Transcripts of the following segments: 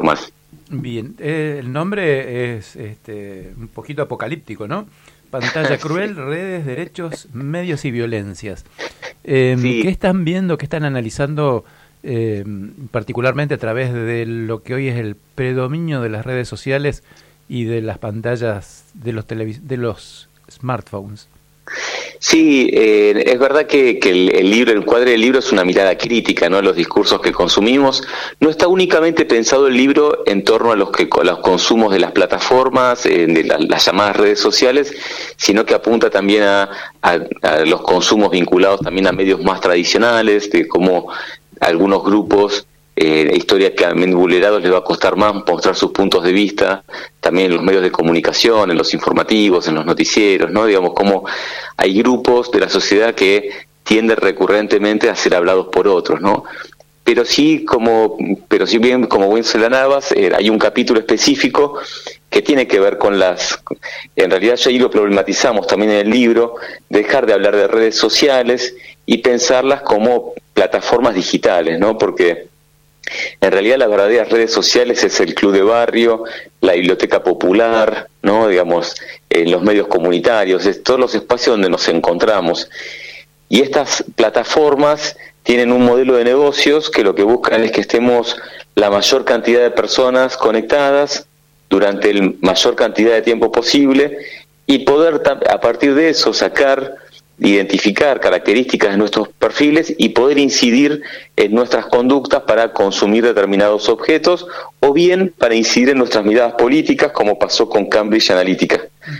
normal. Bien, el nombre es un poquito apocalíptico, ¿no? Pantalla cruel, redes, derechos, medios y violencias. Sí. ¿Qué están viendo, qué están analizando particularmente a través de lo que hoy es el predominio de las redes sociales y de las pantallas de los smartphones? Sí, es verdad que el libro, el encuadre del libro es una mirada crítica, ¿no?, a los discursos que consumimos. No está únicamente pensado el libro en torno a los consumos de las plataformas, de las llamadas redes sociales, sino que apunta también a los consumos vinculados también a medios más tradicionales, de cómo algunos grupos históricamente vulnerados les va a costar más mostrar sus puntos de vista, también en los medios de comunicación, en los informativos, en los noticieros, ¿no? Digamos, como hay grupos de la sociedad que tienden recurrentemente a ser hablados por otros, ¿no? Pero sí bien, como bien señalabas, hay un capítulo específico que tiene que ver con en realidad ya ahí lo problematizamos también en el libro, dejar de hablar de redes sociales y pensarlas como plataformas digitales, ¿no? Porque en realidad las verdaderas redes sociales es el club de barrio, la biblioteca popular, ¿no? Digamos, los medios comunitarios, es todos los espacios donde nos encontramos. Y estas plataformas tienen un modelo de negocios que lo que buscan es que estemos la mayor cantidad de personas conectadas durante la mayor cantidad de tiempo posible y poder a partir de eso identificar características de nuestros perfiles y poder incidir en nuestras conductas para consumir determinados objetos o bien para incidir en nuestras miradas políticas, como pasó con Cambridge Analytica.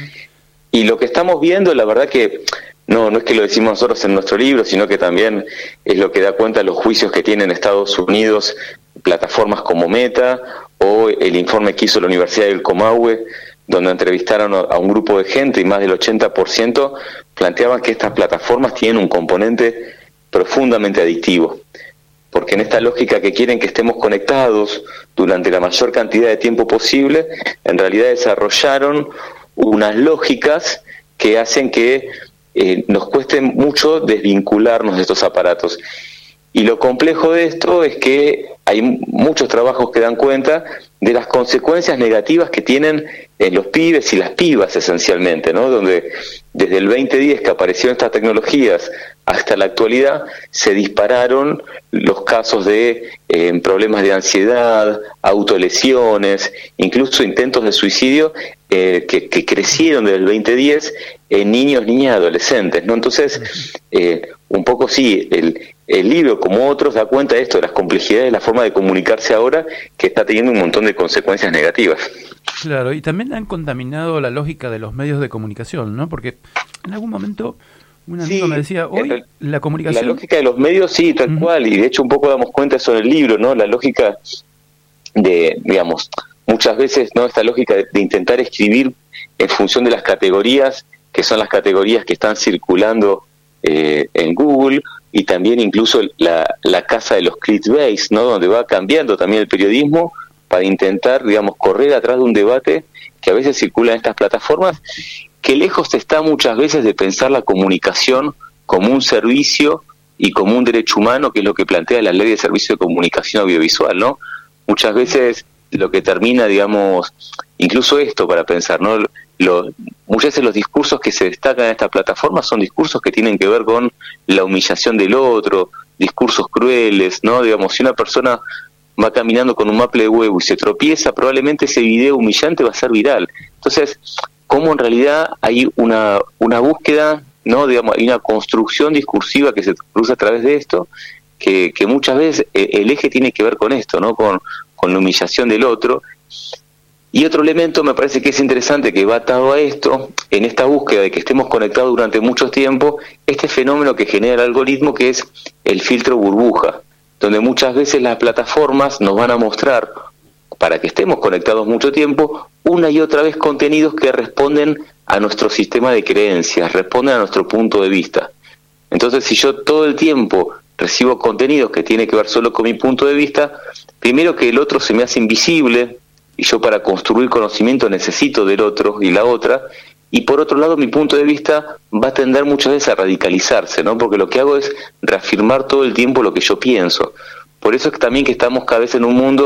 Y lo que estamos viendo, la verdad que no es que lo decimos nosotros en nuestro libro, sino que también es lo que da cuenta de los juicios que tienen Estados Unidos, plataformas como Meta o el informe que hizo la Universidad del Comahue, donde entrevistaron a un grupo de gente y más del 80% planteaban que estas plataformas tienen un componente profundamente adictivo, porque en esta lógica que quieren que estemos conectados durante la mayor cantidad de tiempo posible, en realidad desarrollaron unas lógicas que hacen que nos cueste mucho desvincularnos de estos aparatos. Y lo complejo de esto es que hay muchos trabajos que dan cuenta de las consecuencias negativas que tienen en los pibes y las pibas esencialmente, ¿no? Donde desde el 2010 que aparecieron estas tecnologías hasta la actualidad se dispararon los casos de problemas de ansiedad, autolesiones, incluso intentos de suicidio que crecieron desde el 2010 en niños, niñas y adolescentes, ¿no? Entonces, un poco sí, el libro, como otros, da cuenta de esto, de las complejidades de la forma de comunicarse ahora, que está teniendo un montón de consecuencias negativas. Claro, y también han contaminado la lógica de los medios de comunicación, ¿no? Porque en algún momento un amigo me decía, hoy la comunicación... La lógica de los medios, sí, tal cual, y de hecho un poco damos cuenta de eso en el libro, ¿no? La lógica de, digamos, muchas veces, ¿no?, esta lógica de intentar escribir en función de las categorías, que son las categorías que están circulando en Google, y también incluso la casa de los clickbait, ¿no?, donde va cambiando también el periodismo para intentar, digamos, correr atrás de un debate que a veces circula en estas plataformas, que lejos está muchas veces de pensar la comunicación como un servicio y como un derecho humano, que es lo que plantea la Ley de Servicio de Comunicación Audiovisual, ¿no? Muchas veces lo que termina, digamos, incluso esto para pensar, ¿no? Muchas veces los discursos que se destacan en esta plataforma son discursos que tienen que ver con la humillación del otro, discursos crueles, ¿no? Digamos, si una persona va caminando con un maple de huevo y se tropieza, probablemente ese video humillante va a ser viral. Entonces, cómo en realidad hay una búsqueda, ¿no? Digamos, hay una construcción discursiva que se cruza a través de esto, que muchas veces el eje tiene que ver con esto, ¿no? Con la humillación del otro. Y otro elemento me parece que es interesante, que va atado a esto, en esta búsqueda de que estemos conectados durante mucho tiempo, este fenómeno que genera el algoritmo, que es el filtro burbuja, donde muchas veces las plataformas nos van a mostrar, para que estemos conectados mucho tiempo, una y otra vez contenidos que responden a nuestro sistema de creencias, responden a nuestro punto de vista. Entonces, si yo todo el tiempo recibo contenidos que tienen que ver solo con mi punto de vista, primero que el otro se me hace invisible, y yo para construir conocimiento necesito del otro y la otra, y por otro lado mi punto de vista va a tender muchas veces a radicalizarse, ¿no? Porque lo que hago es reafirmar todo el tiempo lo que yo pienso. Por eso es que también que estamos cada vez en un mundo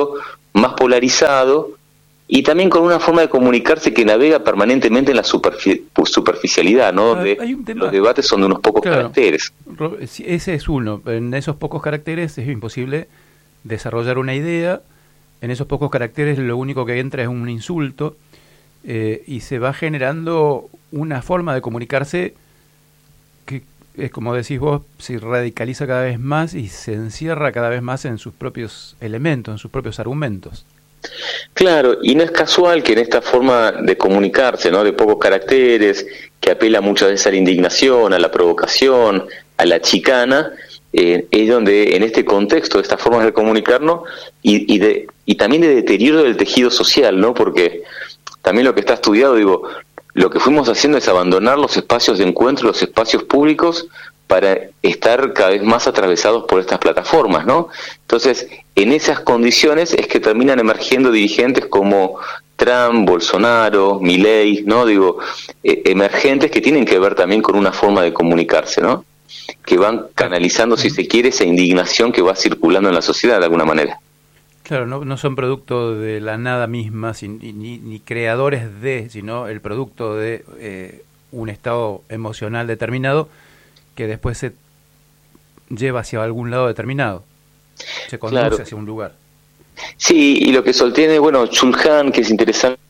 más polarizado y también con una forma de comunicarse que navega permanentemente en la superficialidad, ¿no? Donde los debates son de unos pocos caracteres. Ese es uno. En esos pocos caracteres es imposible desarrollar una idea. En esos pocos caracteres lo único que entra es un insulto, y se va generando una forma de comunicarse que es, como decís vos, se radicaliza cada vez más y se encierra cada vez más en sus propios elementos, en sus propios argumentos. Claro, y no es casual que en esta forma de comunicarse, ¿no?, de pocos caracteres, que apela muchas veces a la indignación, a la provocación, a la chicana, es donde en este contexto de estas formas de comunicarnos y también de deterioro del tejido social, ¿no? Porque también lo que está estudiado, digo, lo que fuimos haciendo es abandonar los espacios de encuentro, los espacios públicos, para estar cada vez más atravesados por estas plataformas, ¿no? Entonces, en esas condiciones es que terminan emergiendo dirigentes como Trump, Bolsonaro, Milei, ¿no? Digo, emergentes que tienen que ver también con una forma de comunicarse, ¿no? Que van canalizando, si se quiere, esa indignación que va circulando en la sociedad de alguna manera. Claro, no son producto de la nada misma, ni creadores de, sino el producto de un estado emocional determinado que después se lleva hacia algún lado determinado, se conduce hacia un lugar. Sí, y lo que sostiene, bueno, Chulhan, que es interesante.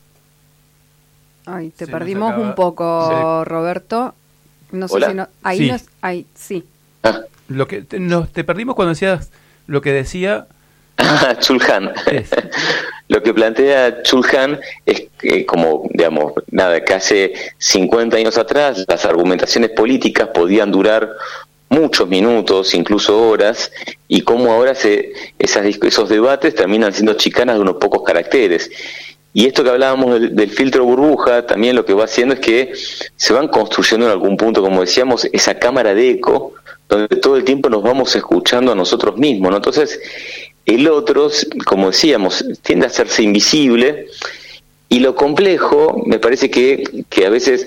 Ay, te perdimos un poco, Roberto. No sé si no, ahí sí. Sí. Ah. Lo que te perdimos cuando decías lo que decía Chulhan. Lo que plantea Chulhan es que, como, digamos, que hace 50 años atrás las argumentaciones políticas podían durar muchos minutos, incluso horas, y cómo ahora esos debates terminan siendo chicanas de unos pocos caracteres. Y esto que hablábamos del filtro burbuja, también lo que va haciendo es que se van construyendo en algún punto, como decíamos, esa cámara de eco, donde todo el tiempo nos vamos escuchando a nosotros mismos, ¿no? Entonces, el otro, como decíamos, tiende a hacerse invisible, y lo complejo, me parece que a veces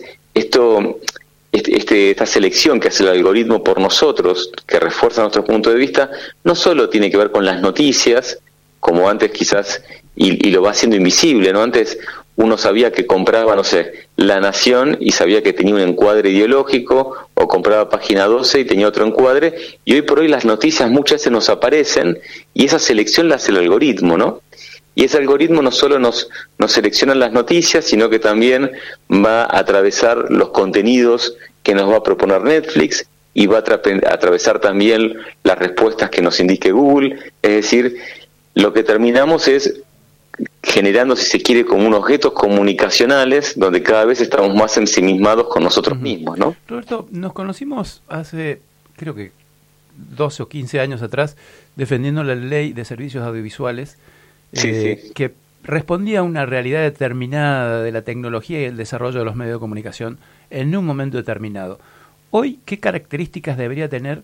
esta selección que hace el algoritmo por nosotros, que refuerza nuestro punto de vista, no solo tiene que ver con las noticias, como antes quizás, y lo va haciendo invisible, ¿no? Antes uno sabía que compraba, no sé, La Nación y sabía que tenía un encuadre ideológico, o compraba Página 12 y tenía otro encuadre, y hoy por hoy las noticias muchas veces nos aparecen y esa selección la hace el algoritmo, ¿no? Y ese algoritmo no solo nos selecciona las noticias, sino que también va a atravesar los contenidos que nos va a proponer Netflix y va a atravesar también las respuestas que nos indique Google. Es decir, lo que terminamos es generando, si se quiere, como unos objetos comunicacionales donde cada vez estamos más ensimismados con nosotros mismos, ¿no? Roberto, nos conocimos hace, creo que 12 o 15 años atrás, defendiendo la ley de servicios audiovisuales, que respondía a una realidad determinada de la tecnología y el desarrollo de los medios de comunicación en un momento determinado. Hoy, ¿qué características debería tener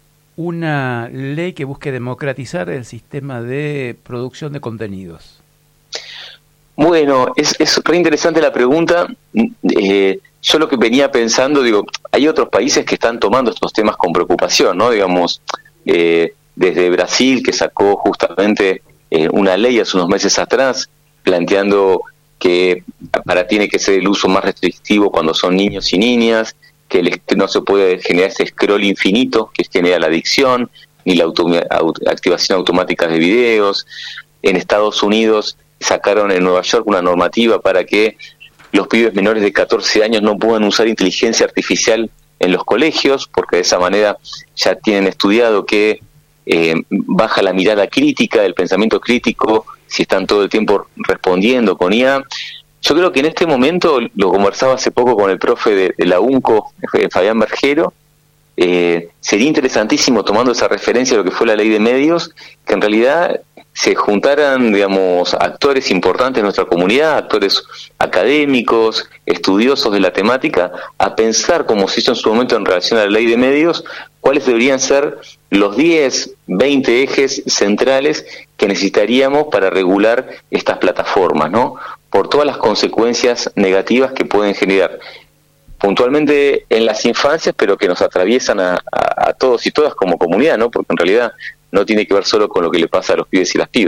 una ley que busque democratizar el sistema de producción de contenidos? Bueno, es re interesante la pregunta. Yo lo que venía pensando, digo, hay otros países que están tomando estos temas con preocupación, ¿no? Digamos, desde Brasil, que sacó justamente una ley hace unos meses atrás, planteando que tiene que ser el uso más restrictivo cuando son niños y niñas, que no se puede generar ese scroll infinito que genera la adicción, ni la activación automática de videos. En Estados Unidos sacaron en Nueva York una normativa para que los pibes menores de 14 años no puedan usar inteligencia artificial en los colegios, porque de esa manera ya tienen estudiado que baja la mirada crítica, el pensamiento crítico, si están todo el tiempo respondiendo con IA. Yo creo que en este momento, lo conversaba hace poco con el profe de la UNCO, Fabián Bergero, sería interesantísimo, tomando esa referencia a lo que fue la ley de medios, que en realidad se juntaran, digamos, actores importantes de nuestra comunidad, actores académicos, estudiosos de la temática, a pensar, como se hizo en su momento en relación a la ley de medios, cuáles deberían ser los 10, 20 ejes centrales que necesitaríamos para regular estas plataformas, ¿no? Por todas las consecuencias negativas que pueden generar puntualmente en las infancias, pero que nos atraviesan a todos y todas como comunidad, ¿no? Porque en realidad no tiene que ver solo con lo que le pasa a los pibes y las pibas.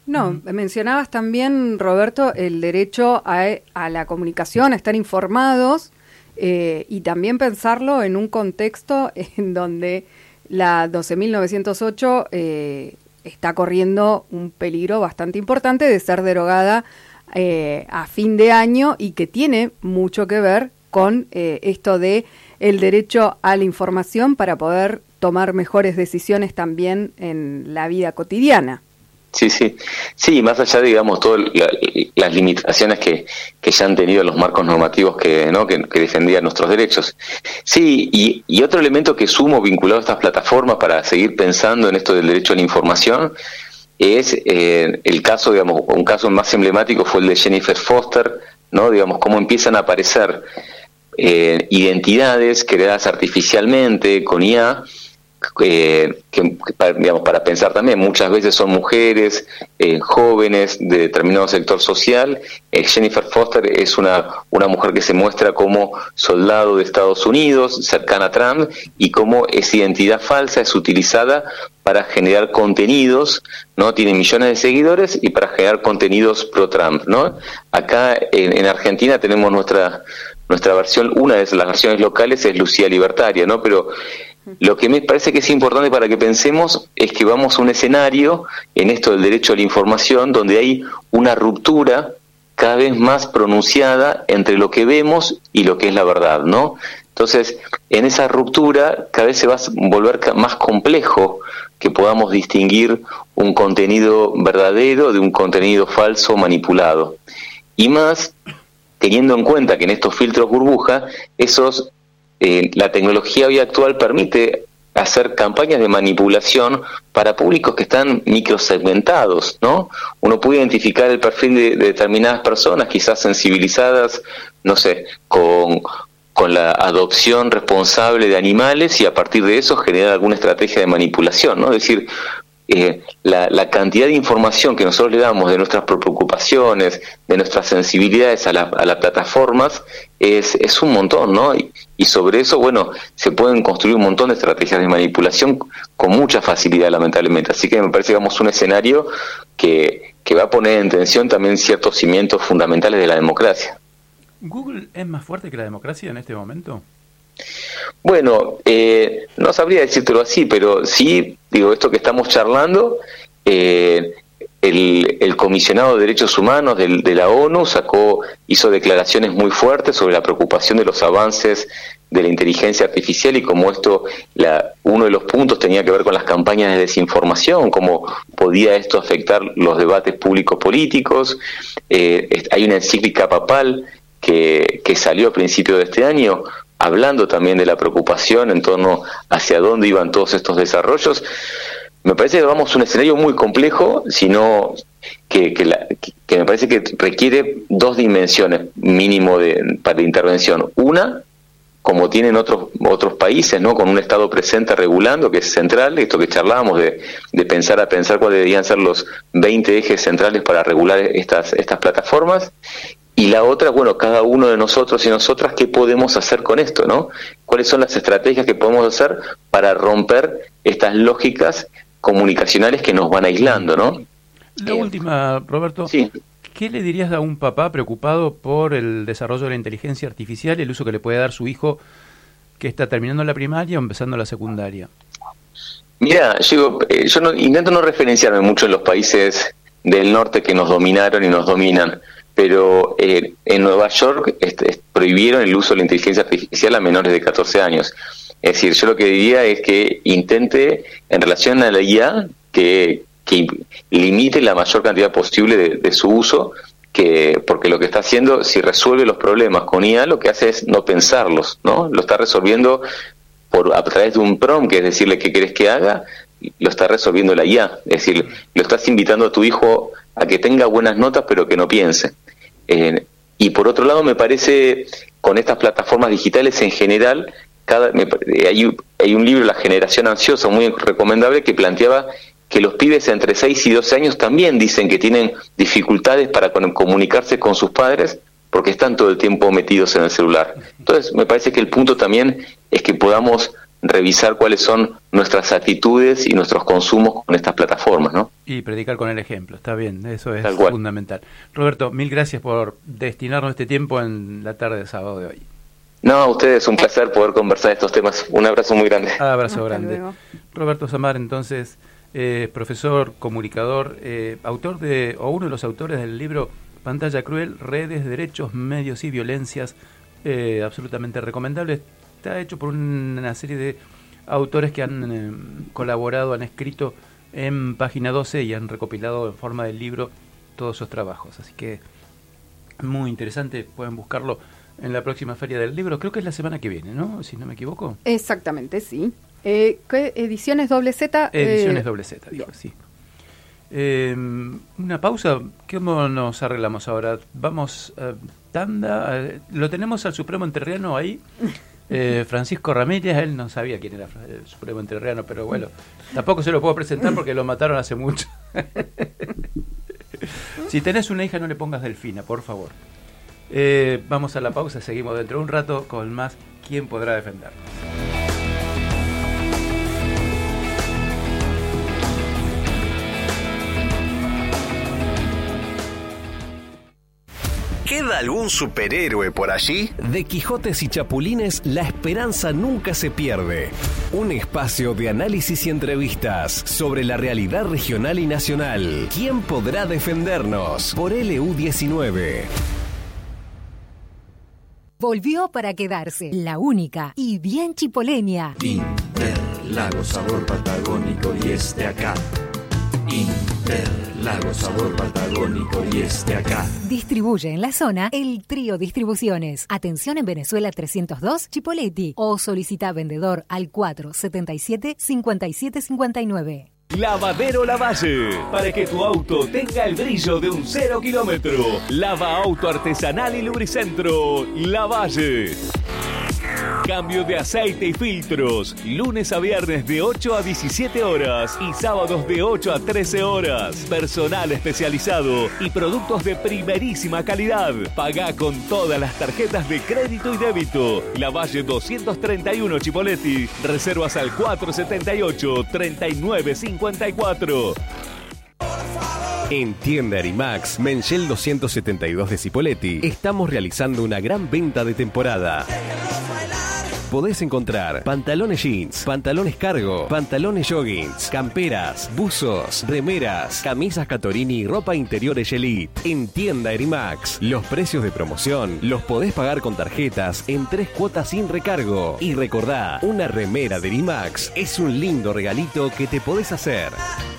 No, mencionabas también, Roberto, el derecho a la comunicación, a estar informados, y también pensarlo en un contexto en donde la 12.908 está corriendo un peligro bastante importante de ser derogada a fin de año, y que tiene mucho que ver con esto de el derecho a la información para poder tomar mejores decisiones también en la vida cotidiana. Sí, más allá de, digamos, todas las limitaciones que ya han tenido los marcos normativos que defendían nuestros derechos. Sí, y otro elemento que sumo vinculado a estas plataformas para seguir pensando en esto del derecho a la información es el caso, digamos, un caso más emblemático fue el de Jennifer Foster, ¿no? Digamos, cómo empiezan a aparecer identidades creadas artificialmente con IA, para pensar también, muchas veces son mujeres jóvenes de determinado sector social. Jennifer Foster es una mujer que se muestra como soldado de Estados Unidos, cercana a Trump, y cómo esa identidad falsa es utilizada para generar contenidos, ¿no? Tiene millones de seguidores y para generar contenidos pro Trump, ¿no? Acá en Argentina tenemos nuestra versión, una de las versiones locales es Lucía Libertaria, ¿no? Pero lo que me parece que es importante para que pensemos es que vamos a un escenario en esto del derecho a la información donde hay una ruptura cada vez más pronunciada entre lo que vemos y lo que es la verdad, ¿no? Entonces, en esa ruptura cada vez se va a volver más complejo que podamos distinguir un contenido verdadero de un contenido falso manipulado. Y más teniendo en cuenta que en estos filtros burbuja, la tecnología hoy actual permite hacer campañas de manipulación para públicos que están microsegmentados, ¿no? Uno puede identificar el perfil de determinadas personas, quizás sensibilizadas, no sé, con la adopción responsable de animales, y a partir de eso generar alguna estrategia de manipulación, ¿no? Es decir, la cantidad de información que nosotros le damos de nuestras preocupaciones, de nuestras sensibilidades a las plataformas es un montón, ¿no? Y sobre eso, bueno, se pueden construir un montón de estrategias de manipulación con mucha facilidad, lamentablemente. Así que me parece que vamos a un escenario que va a poner en tensión también ciertos cimientos fundamentales de la democracia. ¿Google es más fuerte que la democracia en este momento? Bueno, no sabría decírtelo así, pero sí, digo, esto que estamos charlando, el comisionado de derechos humanos de la ONU hizo declaraciones muy fuertes sobre la preocupación de los avances de la inteligencia artificial y cómo uno de los puntos tenía que ver con las campañas de desinformación, cómo podía esto afectar los debates públicos políticos. Hay una encíclica papal que salió a principios de este año hablando también de la preocupación en torno hacia dónde iban todos estos desarrollos. Me parece que vamos a un escenario muy complejo, sino que me parece que requiere dos dimensiones mínimo para intervención. Una, como tienen otros países, ¿no? Con un Estado presente regulando, que es central, esto que charlábamos de pensar cuáles deberían ser los 20 ejes centrales para regular estas plataformas. Y la otra, bueno, cada uno de nosotros y nosotras, ¿qué podemos hacer con esto, no? ¿Cuáles son las estrategias que podemos hacer para romper estas lógicas comunicacionales que nos van aislando, no? La última, Roberto. Sí. ¿Qué le dirías a un papá preocupado por el desarrollo de la inteligencia artificial y el uso que le puede dar su hijo que está terminando la primaria o empezando la secundaria? Mira, yo intento no referenciarme mucho en los países del norte que nos dominaron y nos dominan, pero en Nueva York prohibieron el uso de la inteligencia artificial a menores de 14 años. Es decir, yo lo que diría es que intente, en relación a la IA, que limite la mayor cantidad posible de su uso, porque lo que está haciendo, si resuelve los problemas con IA, lo que hace es no pensarlos, ¿no? Lo está resolviendo a través de un prompt, que es decirle qué querés que haga, lo está resolviendo la IA. Es decir, lo estás invitando a tu hijo a que tenga buenas notas, pero que no piense. Y por otro lado, me parece, con estas plataformas digitales en general, hay un libro, La generación ansiosa, muy recomendable, que planteaba que los pibes entre 6 y 12 años también dicen que tienen dificultades para comunicarse con sus padres porque están todo el tiempo metidos en el celular. Entonces, me parece que el punto también es que podamos revisar cuáles son nuestras actitudes y nuestros consumos con estas plataformas, ¿no? Y predicar con el ejemplo, está bien, eso es Tal cual. fundamental. Roberto, mil gracias por destinarnos este tiempo en la tarde de sábado de hoy. No, a ustedes, un placer poder conversar estos temas. Un abrazo muy grande. Abrazo Hasta grande. luego. Roberto Samar, entonces, profesor, comunicador, autor de, o uno de los autores del libro Pantalla Cruel, Redes, Derechos, Medios y Violencias, absolutamente recomendable. Está hecho por una serie de autores que han colaborado, han escrito en Página 12 y han recopilado en forma de libro todos sus trabajos. Así que muy interesante, pueden buscarlo en la próxima Feria del Libro, creo que es la semana que viene, ¿no? Si no me equivoco. Exactamente, sí. ¿Qué ediciones doble Z? Ediciones doble Z, digo, sí. Una pausa, ¿cómo nos arreglamos ahora? Vamos a tanda, lo tenemos al Supremo Entrerriano ahí, Francisco Ramírez, él no sabía quién era el Supremo Entrerriano, pero bueno, tampoco se lo puedo presentar porque lo mataron hace mucho. Si tenés una hija, no le pongas Delfina, por favor. Vamos a la pausa, seguimos dentro de un rato con más ¿Quién podrá defendernos? ¿Queda algún superhéroe por allí? De Quijotes y Chapulines, la esperanza nunca se pierde. Un espacio de análisis y entrevistas sobre la realidad regional y nacional. ¿Quién podrá defendernos? Por LU19. Volvió para quedarse, la única y bien chipoleña. Interlagos, sabor patagónico y acá. Interlagos, sabor patagónico y acá. Distribuye en la zona el Trío Distribuciones. Atención en Venezuela 302 Chipoleti o solicita vendedor al 477-5759. Lavadero Lavalle, para que tu auto tenga el brillo de un 0 kilómetro. Lava auto artesanal y lubricentro Lavalle. Cambio de aceite y filtros, lunes a viernes de 8 a 17 horas y sábados de 8 a 13 horas. Personal especializado y productos de primerísima calidad. Pagá con todas las tarjetas de crédito y débito. Lavalle 231 Chipoleti. Reservas al 478-3954. En Tienda Erimax, Menchel 272 de Cipolletti, estamos realizando una gran venta de temporada. Podés encontrar pantalones jeans, pantalones cargo, pantalones joggings, camperas, buzos, remeras, camisas Catorini y ropa interior Elite. En Tienda Erimax, los precios de promoción los podés pagar con tarjetas en 3 cuotas sin recargo. Y recordá, una remera de Erimax es un lindo regalito que te podés hacer.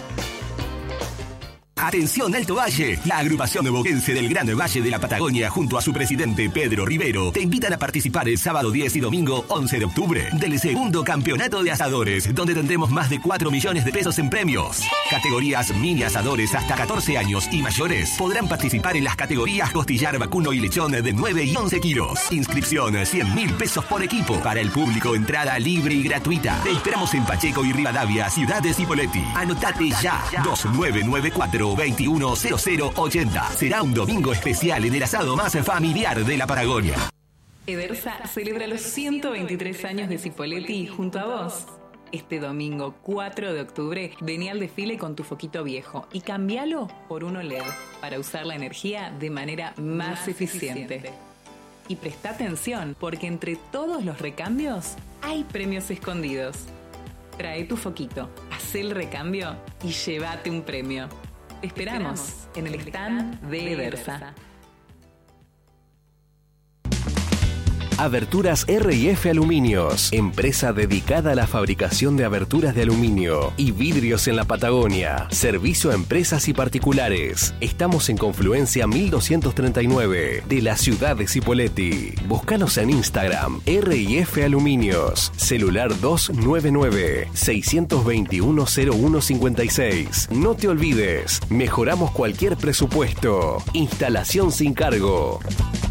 Atención Alto Valle, la agrupación boquense del Gran Valle de la Patagonia junto a su presidente Pedro Rivero te invitan a participar el sábado 10 y domingo 11 de octubre del segundo campeonato de asadores, donde tendremos más de 4 millones de pesos en premios. Categorías mini asadores hasta 14 años y mayores podrán participar en las categorías costillar, vacuno y lechón de 9 y 11 kilos. Inscripción 100.000 pesos por equipo. Para el público, entrada libre y gratuita. Te esperamos en Pacheco y Rivadavia, ciudad de Cipolletti. Anotate ya, 2994-210080. Será un domingo especial en el asado más familiar de la Patagonia. Edersa celebra los 123 años de Cipolletti junto a vos. Este domingo 4 de octubre vení al desfile con tu foquito viejo y cambialo por uno LED para usar la energía de manera más eficiente. Y presta atención, porque entre todos los recambios hay premios escondidos. Trae tu foquito, haz el recambio y llévate un premio. Te esperamos en el stand de Edersa. Aberturas R&F Aluminios, empresa dedicada a la fabricación de aberturas de aluminio y vidrios en la Patagonia. Servicio a empresas y particulares. Estamos en Confluencia 1239 de la ciudad de Cipolletti. Búscanos en Instagram, R&F Aluminios. Celular 299-621-0156. No te olvides, mejoramos cualquier presupuesto. Instalación sin cargo.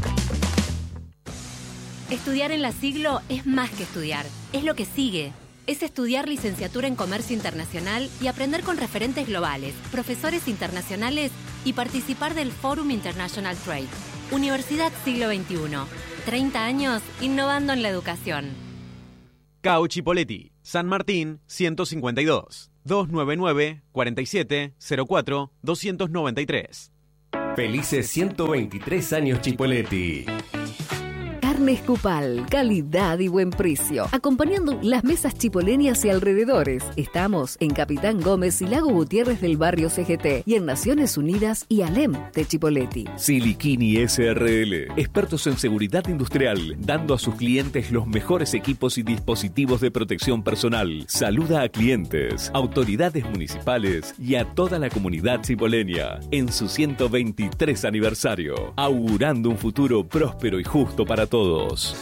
Estudiar en la Siglo es más que estudiar, es lo que sigue. Es estudiar licenciatura en Comercio Internacional y aprender con referentes globales, profesores internacionales y participar del Forum International Trade. Universidad Siglo XXI. 30 años innovando en la educación. Cao Chipoleti, San Martín 152, 299-4704-293. Felices 123 años Chipoleti. Carnes Cupal, calidad y buen precio. Acompañando las mesas chipoleñas y alrededores. Estamos en Capitán Gómez y Lago Gutiérrez del barrio CGT y en Naciones Unidas y Alem de Chipoleti. Siliquini SRL, expertos en seguridad industrial, dando a sus clientes los mejores equipos y dispositivos de protección personal. Saluda a clientes, autoridades municipales y a toda la comunidad chipoleña en su 123 aniversario, augurando un futuro próspero y justo para todos.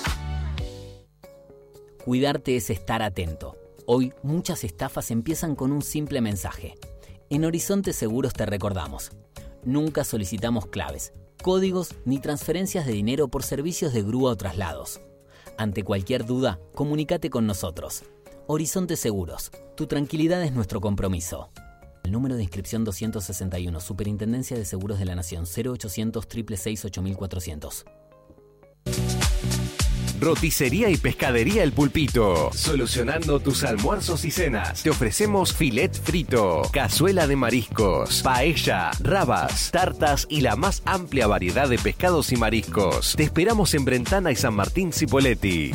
Cuidarte es estar atento. Hoy muchas estafas empiezan con un simple mensaje. En Horizonte Seguros te recordamos: nunca solicitamos claves, códigos ni transferencias de dinero por servicios de grúa o traslados. Ante cualquier duda, comunícate con nosotros. Horizonte Seguros, tu tranquilidad es nuestro compromiso. El número de inscripción 261, Superintendencia de Seguros de la Nación, 0800 666 8400. Roticería y Pescadería El Pulpito. Solucionando tus almuerzos y cenas. Te ofrecemos filet frito, cazuela de mariscos, paella, rabas, tartas y la más amplia variedad de pescados y mariscos. Te esperamos en Brentana y San Martín Cipolletti.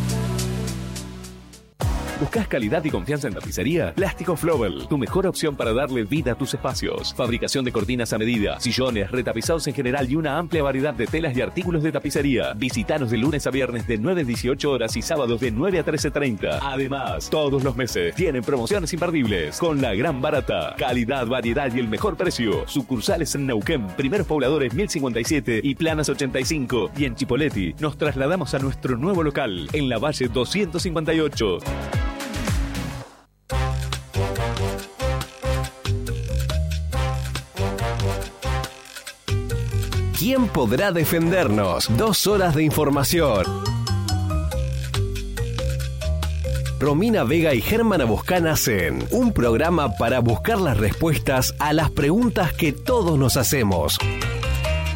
¿Buscas calidad y confianza en tapicería? Plástico Flowell, tu mejor opción para darle vida a tus espacios. Fabricación de cortinas a medida, sillones, retapizados en general y una amplia variedad de telas y artículos de tapicería. Visítanos de lunes a viernes de 9 a 18 horas y sábados de 9 a 13:30. Además, todos los meses tienen promociones imperdibles con la gran barata. Calidad, variedad y el mejor precio. Sucursales en Neuquén, Primeros Pobladores 1057 y Planas 85. Y en Chipoleti nos trasladamos a nuestro nuevo local en la Valle 258. ¿Quién podrá defendernos? 2 horas de información. Romina Vega y Germán Aboscán hacen un programa para buscar las respuestas a las preguntas que todos nos hacemos.